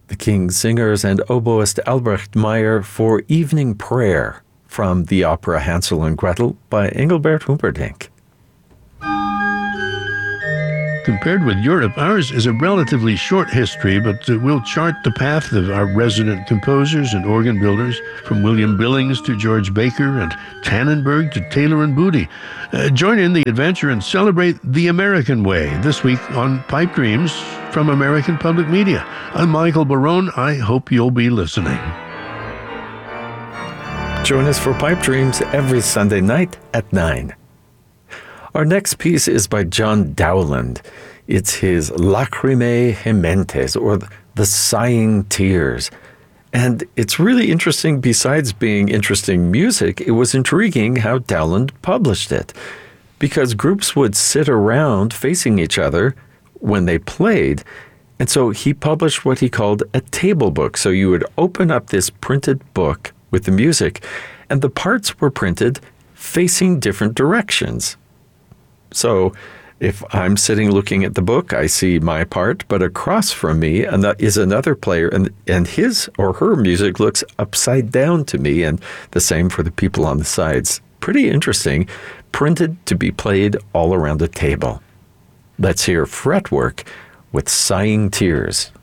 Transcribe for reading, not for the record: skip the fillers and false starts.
The King's Singers and oboist Albrecht Meyer for Evening Prayer from the opera Hansel and Gretel by Engelbert Humperdinck. Compared with Europe, ours is a relatively short history, but we'll chart the path of our resident composers and organ builders, from William Billings to George Baker and Tannenberg to Taylor and Booty. Join in the adventure and celebrate the American way this week on Pipe Dreams from American Public Media. I'm Michael Barone. I hope you'll be listening. Join us for Pipe Dreams every Sunday night at 9. Our next piece is by John Dowland. It's his Lacrimae Gementes, or the Sighing Tears. And it's really interesting. Besides being interesting music, it was intriguing how Dowland published it, because groups would sit around facing each other when they played. And so he published what he called a table book. So you would open up this printed book with the music, and the parts were printed facing different directions. So if I'm sitting looking at the book, I see my part, but across from me is another player, and his or her music looks upside down to me, and the same for the people on the sides. Pretty interesting, printed to be played all around the table. Let's hear Fretwork with Sighing Tears.